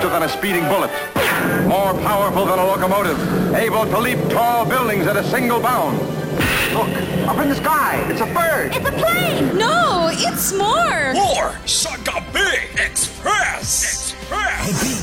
than a speeding bullet, more powerful than a locomotive, able to leap tall buildings at a single bound. Look, up in the sky, it's a bird. It's a plane. No, it's more. More Shaka Big Express. The Big